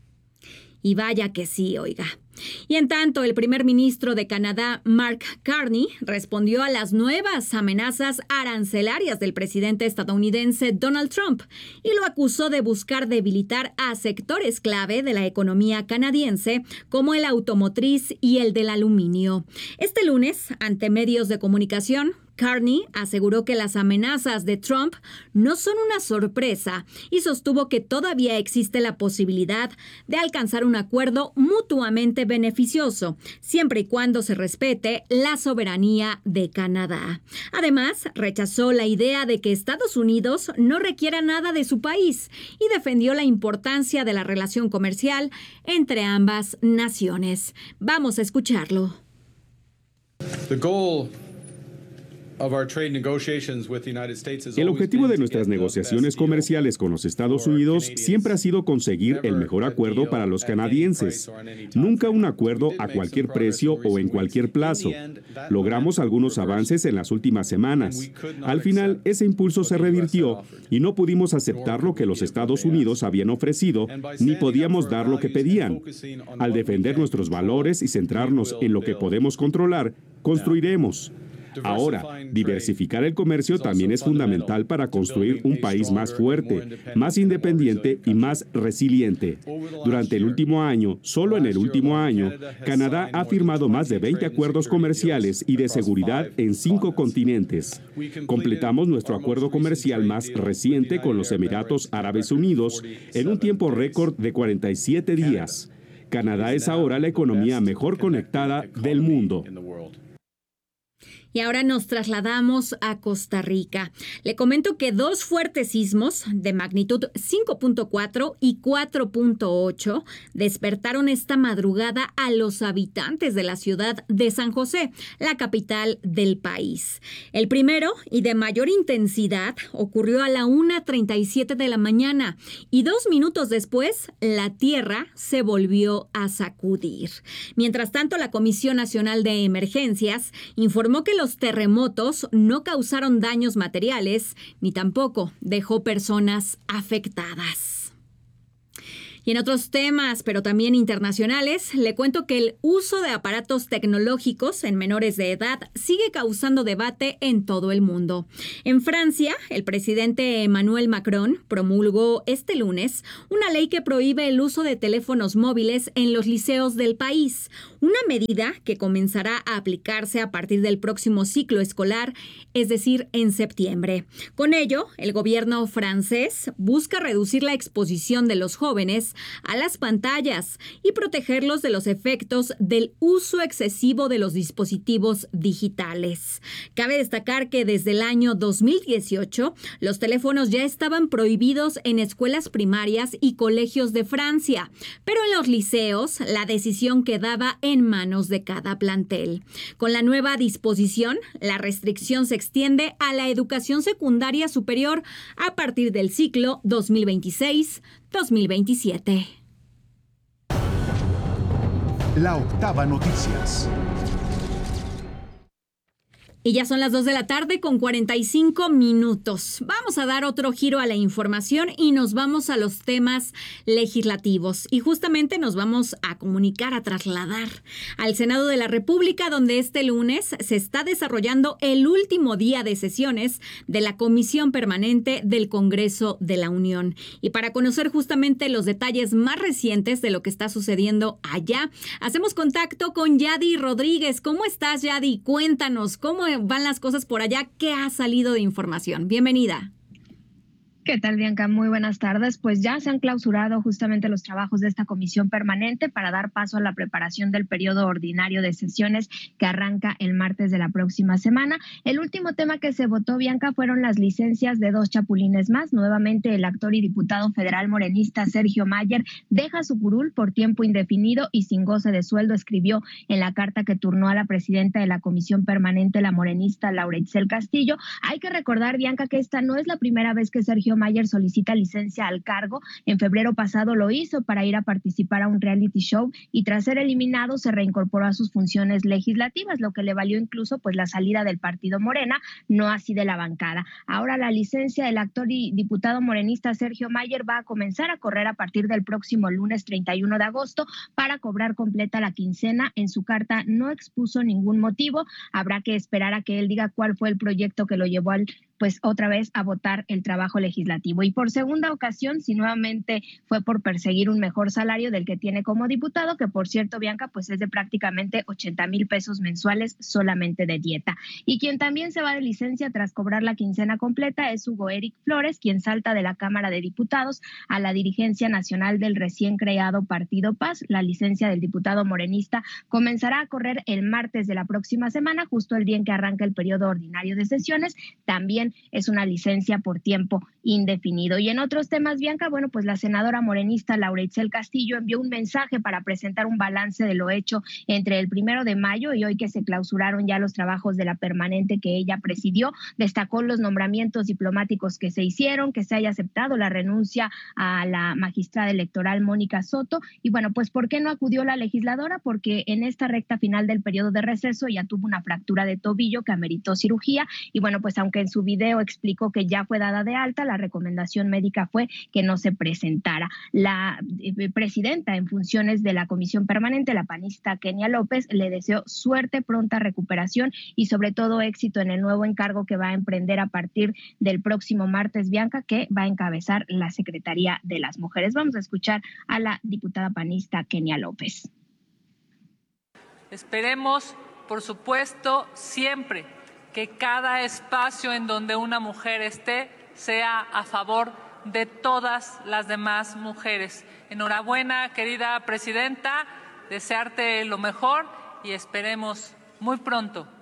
Y vaya que sí, oiga. Y en tanto, el primer ministro de Canadá, Mark Carney, respondió a las nuevas amenazas arancelarias del presidente estadounidense Donald Trump y lo acusó de buscar debilitar a sectores clave de la economía canadiense como el automotriz y el del aluminio. Este lunes, ante medios de comunicación, Carney aseguró que las amenazas de Trump no son una sorpresa y sostuvo que todavía existe la posibilidad de alcanzar un acuerdo mutuamente beneficioso, siempre y cuando se respete la soberanía de Canadá. Además, rechazó la idea de que Estados Unidos no requiera nada de su país y defendió la importancia de la relación comercial entre ambas naciones. Vamos a escucharlo. El objetivo de nuestras negociaciones comerciales con los Estados Unidos siempre ha sido conseguir el mejor acuerdo para los canadienses. Nunca un acuerdo a cualquier precio o en cualquier plazo. Logramos algunos avances en las últimas semanas. Al final, ese impulso se revirtió y no pudimos aceptar lo que los Estados Unidos habían ofrecido, ni podíamos dar lo que pedían. Al defender nuestros valores y centrarnos en lo que podemos controlar, construiremos. Ahora, diversificar el comercio también es fundamental para construir un país más fuerte, más independiente y más resiliente. Durante el último año, solo en el último año, Canadá ha firmado más de 20 acuerdos comerciales y de seguridad en 5 continentes. Completamos nuestro acuerdo comercial más reciente con los Emiratos Árabes Unidos en un tiempo récord de 47 días. Canadá es ahora la economía mejor conectada del mundo. Y ahora nos trasladamos a Costa Rica. Le comento que 2 fuertes sismos de magnitud 5.4 y 4.8 despertaron esta madrugada a los habitantes de la ciudad de San José, la capital del país. El primero, y de mayor intensidad, ocurrió a la 1:37 de la mañana y 2 minutos después la tierra se volvió a sacudir. Mientras tanto, la Comisión Nacional de Emergencias informó que los terremotos no causaron daños materiales ni tampoco dejó personas afectadas. Y en otros temas, pero también internacionales, le cuento que el uso de aparatos tecnológicos en menores de edad sigue causando debate en todo el mundo. En Francia, el presidente Emmanuel Macron promulgó este lunes una ley que prohíbe el uso de teléfonos móviles en los liceos del país, una medida que comenzará a aplicarse a partir del próximo ciclo escolar, es decir, en septiembre. Con ello, el gobierno francés busca reducir la exposición de los jóvenes a las pantallas y protegerlos de los efectos del uso excesivo de los dispositivos digitales. Cabe destacar que desde el año 2018 los teléfonos ya estaban prohibidos en escuelas primarias y colegios de Francia, pero en los liceos la decisión quedaba en manos de cada plantel. Con la nueva disposición, la restricción se extiende a la educación secundaria superior a partir del ciclo 2026-2027. La octava noticias. Y ya son las 2 de la tarde con 45 minutos. Vamos a dar otro giro a la información y nos vamos a los temas legislativos. Y justamente nos vamos a comunicar, a trasladar al Senado de la República, donde este lunes se está desarrollando el último día de sesiones de la Comisión Permanente del Congreso de la Unión. Y para conocer justamente los detalles más recientes de lo que está sucediendo allá, hacemos contacto con Yadi Rodríguez. ¿Cómo estás, Yadi? Cuéntanos, ¿cómo van las cosas por allá? ¿Qué ha salido de información? Bienvenida. ¿Qué tal, Bianca? Muy buenas tardes. Pues ya se han clausurado justamente los trabajos de esta comisión permanente para dar paso a la preparación del periodo ordinario de sesiones que arranca el martes de la próxima semana. El último tema que se votó, Bianca, fueron las licencias de 2 chapulines más. Nuevamente, el actor y diputado federal morenista Sergio Mayer deja su curul por tiempo indefinido y sin goce de sueldo, escribió en la carta que turnó a la presidenta de la comisión permanente, la morenista Laura Itzel Castillo. Hay que recordar, Bianca, que esta no es la primera vez que Sergio Mayer solicita licencia al cargo. En febrero pasado lo hizo para ir a participar a un reality show y tras ser eliminado se reincorporó a sus funciones legislativas, lo que le valió incluso pues la salida del partido Morena, no así de la bancada. Ahora la licencia del actor y diputado morenista Sergio Mayer va a comenzar a correr a partir del próximo lunes 31 de agosto para cobrar completa la quincena. En su carta no expuso ningún motivo. Habrá que esperar a que él diga cuál fue el proyecto que lo llevó otra vez a votar el trabajo legislativo. Y por segunda ocasión, si nuevamente fue por perseguir un mejor salario del que tiene como diputado, que por cierto, Bianca, pues es de prácticamente 80,000 pesos mensuales solamente de dieta. Y quien también se va de licencia tras cobrar la quincena completa es Hugo Eric Flores, quien salta de la Cámara de Diputados a la dirigencia nacional del recién creado Partido Paz. La licencia del diputado morenista comenzará a correr el martes de la próxima semana, justo el día en que arranca el periodo ordinario de sesiones. También es una licencia por tiempo indefinido. Y en otros temas, Bianca, bueno, pues la senadora morenista Laura Itzel Castillo envió un mensaje para presentar un balance de lo hecho entre el 1 de mayo y hoy que se clausuraron ya los trabajos de la permanente que ella presidió. Destacó los nombramientos diplomáticos que se hicieron, que se haya aceptado la renuncia a la magistrada electoral Mónica Soto. Y bueno, pues ¿por qué no acudió la legisladora? Porque en esta recta final del periodo de receso ya tuvo una fractura de tobillo que ameritó cirugía. Y bueno, pues aunque en su video explicó que ya fue dada de alta, la recomendación médica fue que no se presentara. La presidenta en funciones de la comisión permanente, la panista Kenia López, le deseó suerte, pronta recuperación y sobre todo éxito en el nuevo encargo que va a emprender a partir del próximo martes, Bianca, que va a encabezar la Secretaría de las Mujeres. Vamos a escuchar a la diputada panista Kenia López. Esperemos, por supuesto, siempre que cada espacio en donde una mujer esté sea a favor de todas las demás mujeres. Enhorabuena, querida presidenta, desearte lo mejor y esperemos muy pronto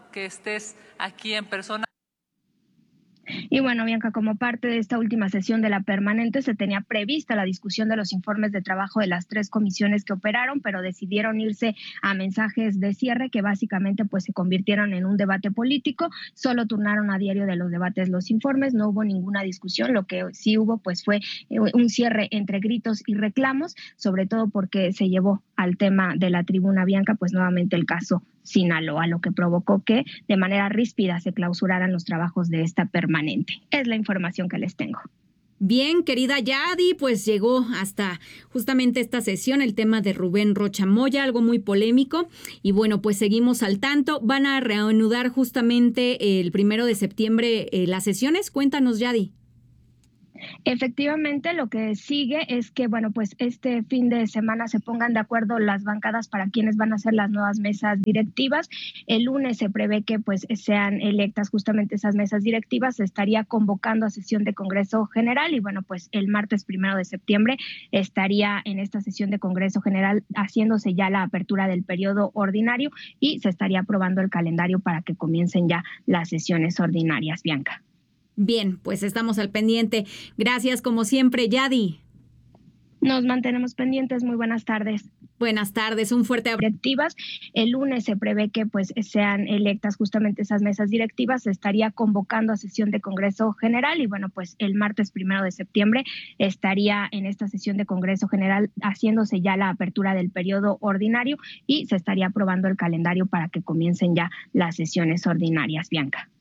que estés aquí en persona. Y bueno, Bianca, como parte de esta última sesión de la permanente, se tenía prevista la discusión de los informes de trabajo de las 3 comisiones que operaron, pero decidieron irse a mensajes de cierre que básicamente pues se convirtieron en un debate político. Solo turnaron a diario de los debates los informes, no hubo ninguna discusión. Lo que sí hubo pues fue un cierre entre gritos y reclamos, sobre todo porque se llevó al tema de la tribuna, Bianca, pues nuevamente el caso Sinaloa, lo que provocó que de manera ríspida se clausuraran los trabajos de esta permanente. Es la información que les tengo. Bien, querida Yadi, pues llegó hasta justamente esta sesión el tema de Rubén Rocha Moya, algo muy polémico. Y bueno, pues seguimos al tanto. Van a reanudar justamente el 1 de septiembre las sesiones. Cuéntanos, Yadi. Efectivamente, lo que sigue es que, bueno, pues este fin de semana se pongan de acuerdo las bancadas para quienes van a ser las nuevas mesas directivas. El lunes se prevé que pues sean electas justamente esas mesas directivas. Se estaría convocando a sesión de Congreso General y, bueno, pues el martes 1 de septiembre estaría en esta sesión de Congreso General haciéndose ya la apertura del periodo ordinario y se estaría aprobando el calendario para que comiencen ya las sesiones ordinarias, Bianca. Bien, pues estamos al pendiente. Gracias como siempre, Yadi. Nos mantenemos pendientes. Muy buenas tardes. Buenas tardes, un fuerte abrazo. Directivas. El lunes se prevé que pues sean electas justamente esas mesas directivas. Se estaría convocando a sesión de Congreso General y, bueno, pues el martes 1 de septiembre estaría en esta sesión de Congreso General haciéndose ya la apertura del periodo ordinario y se estaría aprobando el calendario para que comiencen ya las sesiones ordinarias, Bianca.